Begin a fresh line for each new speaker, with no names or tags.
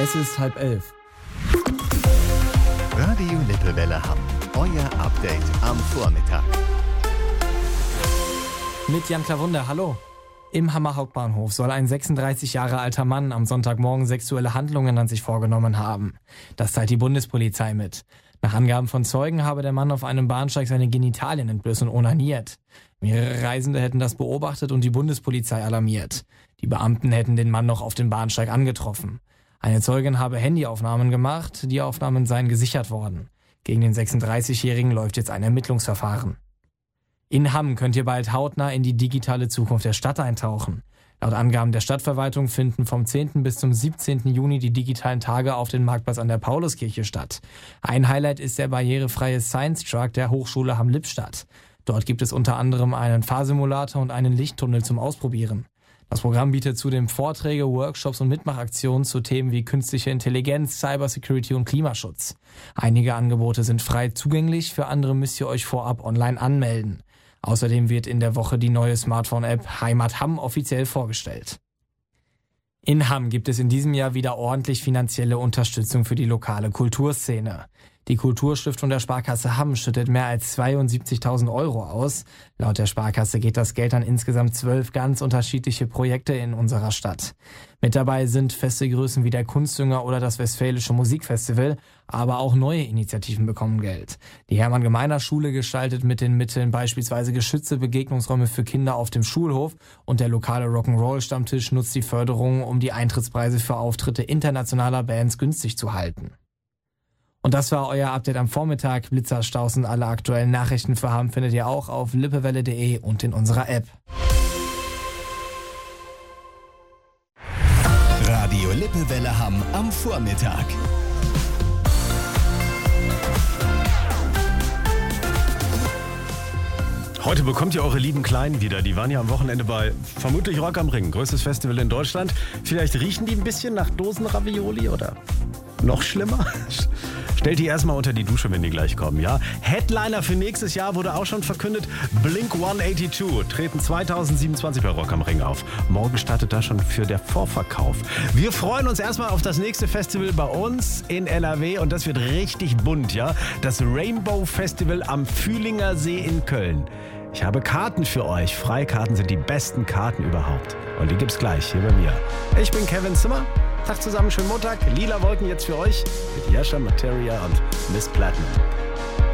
Es ist 10:30.
Radio Lippewelle Hamm. Euer Update am Vormittag.
Mit Jan Klawunder, hallo. Im Hammer Hauptbahnhof soll ein 36 Jahre alter Mann am Sonntagmorgen sexuelle Handlungen an sich vorgenommen haben. Das teilt die Bundespolizei mit. Nach Angaben von Zeugen habe der Mann auf einem Bahnsteig seine Genitalien entblößt und onaniert. Mehrere Reisende hätten das beobachtet und die Bundespolizei alarmiert. Die Beamten hätten den Mann noch auf dem Bahnsteig angetroffen. Eine Zeugin habe Handyaufnahmen gemacht, die Aufnahmen seien gesichert worden. Gegen den 36-Jährigen läuft jetzt ein Ermittlungsverfahren. In Hamm könnt ihr bald hautnah in die digitale Zukunft der Stadt eintauchen. Laut Angaben der Stadtverwaltung finden vom 10. bis zum 17. Juni die digitalen Tage auf dem Marktplatz an der Pauluskirche statt. Ein Highlight ist der barrierefreie Science Truck der Hochschule Hamm-Lippstadt. Dort gibt es unter anderem einen Fahrsimulator und einen Lichttunnel zum Ausprobieren. Das Programm bietet zudem Vorträge, Workshops und Mitmachaktionen zu Themen wie künstliche Intelligenz, Cybersecurity und Klimaschutz. Einige Angebote sind frei zugänglich, für andere müsst ihr euch vorab online anmelden. Außerdem wird in der Woche die neue Smartphone-App Heimat Hamm offiziell vorgestellt. In Hamm gibt es in diesem Jahr wieder ordentlich finanzielle Unterstützung für die lokale Kulturszene. Die Kulturstiftung der Sparkasse Hamm schüttet mehr als 72.000 Euro aus. Laut der Sparkasse geht das Geld an insgesamt 12 ganz unterschiedliche Projekte in unserer Stadt. Mit dabei sind feste Größen wie der Kunstdünger oder das Westfälische Musikfestival, aber auch neue Initiativen bekommen Geld. Die Hermann-Gemeiner-Schule gestaltet mit den Mitteln beispielsweise geschützte Begegnungsräume für Kinder auf dem Schulhof und der lokale Rock'n'Roll-Stammtisch nutzt die Förderung, um die Eintrittspreise für Auftritte internationaler Bands günstig zu halten. Und das war euer Update am Vormittag. Blitzerstaus und alle aktuellen Nachrichten für Hamm findet ihr auch auf lippewelle.de und in unserer App.
Radio Lippewelle Hamm am Vormittag.
Heute bekommt ihr eure lieben Kleinen wieder. Die waren ja am Wochenende bei vermutlich Rock am Ring, größtes Festival in Deutschland. Vielleicht riechen die ein bisschen nach Dosenravioli oder noch schlimmer? Stellt die erstmal unter die Dusche, wenn die gleich kommen, ja? Headliner für nächstes Jahr wurde auch schon verkündet. Blink 182 treten 2027 bei Rock am Ring auf. Morgen startet da schon für der Vorverkauf. Wir freuen uns erstmal auf das nächste Festival bei uns in NRW und das wird richtig bunt, ja? Das Rainbow Festival am Fühlinger See in Köln. Ich habe Karten für euch. Freikarten sind die besten Karten überhaupt. Und die gibt's gleich hier bei mir. Ich bin Kevin Zimmer. Tag zusammen, schönen Montag. Lila Wolken jetzt für euch mit Yasha Materia und Miss Platinum.